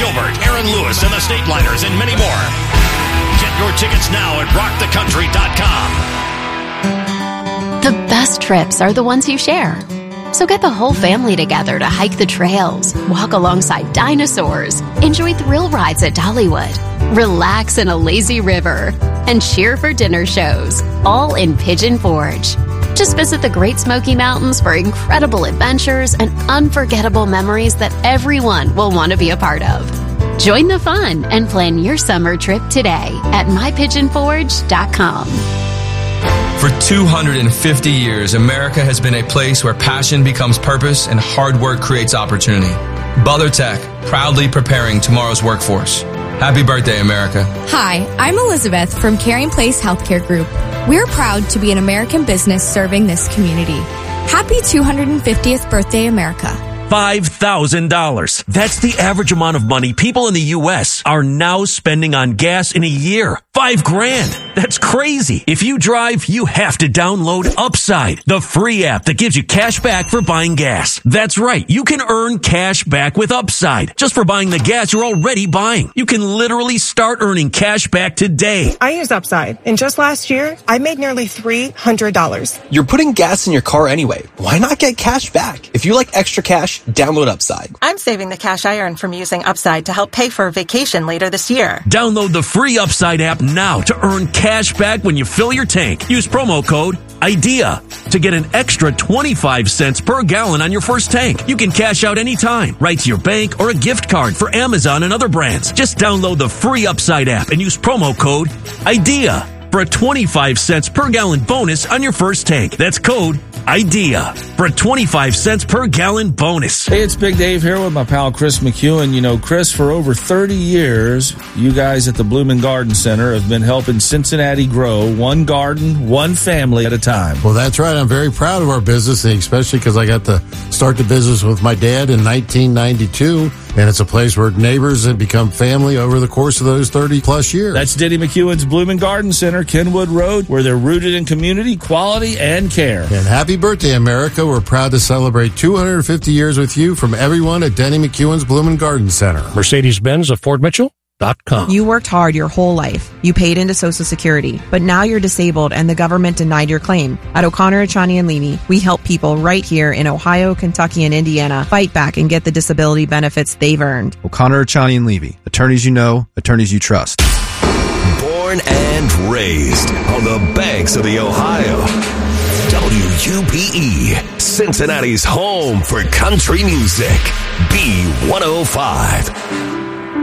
Gilbert, Aaron Lewis and the Stateliners, and many more. Get your tickets now at rockthecountry.com. The best trips are the ones you share. So get the whole family together to hike the trails, walk alongside dinosaurs, enjoy thrill rides at Dollywood, relax in a lazy river, and cheer for dinner shows, all in Pigeon Forge. Just visit the Great Smoky Mountains for incredible adventures and unforgettable memories that everyone will want to be a part of. Join the fun and plan your summer trip today at mypigeonforge.com. For 250 years, America has been a place where passion becomes purpose and hard work creates opportunity. WeatherTech, proudly preparing tomorrow's workforce. Happy birthday, America. Hi, I'm Elizabeth from Caring Place Healthcare Group. We're proud to be an American business serving this community. Happy 250th birthday, America. $5,000. That's the average amount of money people in the U.S. are now spending on gas in a year. $5,000. That's crazy. If you drive, you have to download Upside, the free app that gives you cash back for buying gas. That's right. You can earn cash back with Upside just for buying the gas you're already buying. You can literally start earning cash back today. I use Upside, and just last year, I made nearly $300. You're putting gas in your car anyway. Why not get cash back? If you like extra cash, download Upside. I'm saving the cash I earn from using Upside to help pay for a vacation later this year. Download the free Upside app now to earn cash back when you fill your tank. Use promo code IDEA to get an extra 25 cents per gallon on your first tank. You can cash out anytime, right to your bank or a gift card for Amazon and other brands. Just download the free Upside app and use promo code IDEA for a 25 cents per gallon bonus on your first tank. That's code IDEA for a 25 cents per gallon bonus. Hey, it's Big Dave here with my pal Chris McEwen. You know, Chris, for over 30 years, you guys at the Bloom and Garden Center have been helping Cincinnati grow one garden, one family at a time. Well, that's right. I'm very proud of our business, especially because I got to start the business with my dad in 1992. And it's a place where neighbors have become family over the course of those 30 plus years. That's Denny McEwen's Bloom and Garden Center, Kenwood Road, where they're rooted in community, quality, and care. And happy birthday, America. We're proud to celebrate 250 years with you from everyone at Denny McEwen's Bloom and Garden Center. Mercedes-Benz of Fort Mitchell. You worked hard your whole life. You paid into Social Security, but now you're disabled and the government denied your claim. At O'Connor, Achani, and Levy, we help people right here in Ohio, Kentucky, and Indiana fight back and get the disability benefits they've earned. O'Connor, Achani, and Levy. Attorneys you know, attorneys you trust. Born and raised on the banks of the Ohio. WUPE, Cincinnati's home for country music. B105.